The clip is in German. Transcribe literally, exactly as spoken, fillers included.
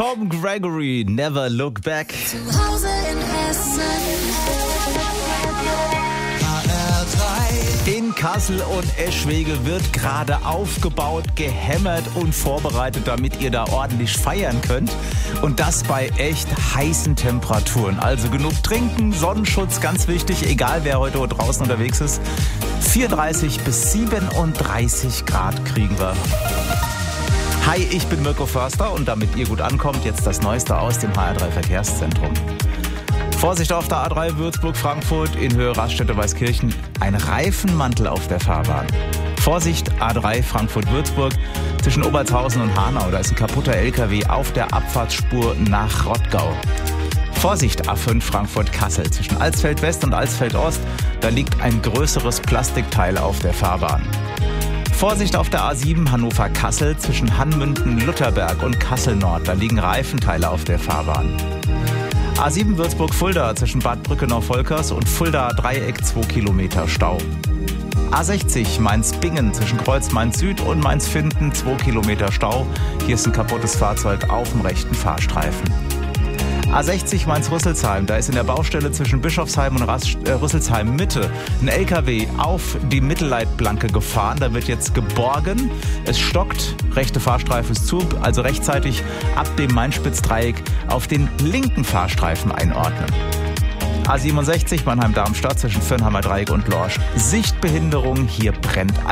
Tom Gregory, Never Look Back. Zu Hause in Hessen. In Kassel und Eschwege wird gerade aufgebaut, gehämmert und vorbereitet, damit ihr da ordentlich feiern könnt. Und das bei echt heißen Temperaturen. Also genug trinken, Sonnenschutz, ganz wichtig, egal wer heute draußen unterwegs ist. vierunddreißig bis siebenunddreißig Grad kriegen wir. Hi, ich bin Mirko Förster und damit ihr gut ankommt, jetzt das Neueste aus dem H R drei Verkehrszentrum. Vorsicht auf der A drei Würzburg-Frankfurt in Höhe Raststätte-Weißkirchen. Ein Reifenmantel auf der Fahrbahn. Vorsicht A drei Frankfurt-Würzburg zwischen Obertshausen und Hanau. Da ist ein kaputter L K W auf der Abfahrtsspur nach Rottgau. Vorsicht A fünf Frankfurt-Kassel zwischen Alsfeld-West und Alsfeld-Ost. Da liegt ein größeres Plastikteil auf der Fahrbahn. Vorsicht auf der A sieben Hannover-Kassel zwischen Hanmünden-Lutherberg und Kassel-Nord. Da liegen Reifenteile auf der Fahrbahn. A sieben Würzburg-Fulda zwischen Bad Brückenau-Volkers und Fulda-Dreieck zwei Kilometer Stau. A sechzig Mainz-Bingen zwischen Kreuz Mainz-Süd und Mainz-Finden zwei Kilometer Stau. Hier ist ein kaputtes Fahrzeug auf dem rechten Fahrstreifen. A sechzig Mainz-Rüsselsheim, da ist in der Baustelle zwischen Bischofsheim und Ras- äh, Rüsselsheim Mitte ein L K W auf die Mittelleitplanke gefahren. Da wird jetzt geborgen. Es stockt, rechte Fahrstreife ist zu, also rechtzeitig ab dem Main-Spitz-Dreieck auf den linken Fahrstreifen einordnen. A siebenundsechzig Mannheim-Darmstadt zwischen Firnheimer Dreieck und Lorsch. Sichtbehinderung, hier brennt ein